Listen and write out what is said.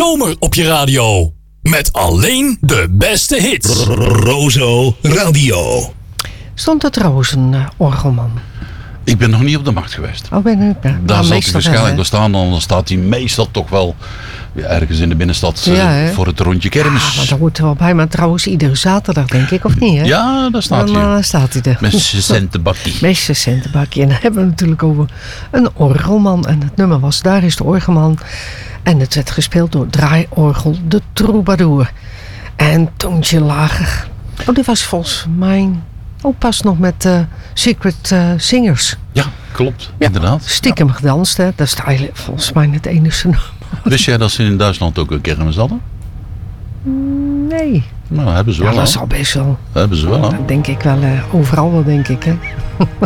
zomer op je radio. Met alleen de beste hits. Rozo Radio. Stond er trouwens een orgelman? Ik ben nog niet op de markt geweest. Oh, ben ik? Daar zal hij waarschijnlijk wel staan. Dan staat hij meestal toch wel ergens in de binnenstad voor het rondje kermis. Ja, maar daar hoort er wel bij. Maar trouwens iedere zaterdag denk ik, of niet? Hè? Ja, daar staat hij. Dan staat hij er. Met zijn centenbakkie. Met zijn centenbakkie. En dan hebben we natuurlijk over een orgelman. En het nummer was Daar is de orgelman. En het werd gespeeld door draaiorgel De Troubadour. En toontje lager. Oh, dit was volgens mij ook pas nog met Secret Singers. Ja, klopt. Ja, inderdaad. stiekem gedanst, hè. Dat is eigenlijk volgens mij het enige nummer. Wist jij dat ze in Duitsland ook een kermis hadden? Nee. Nou, hebben ze wel. Ja, dat zal best wel. Hebben ze wel. Dat denk ik wel. Overal wel, denk ik. Hè.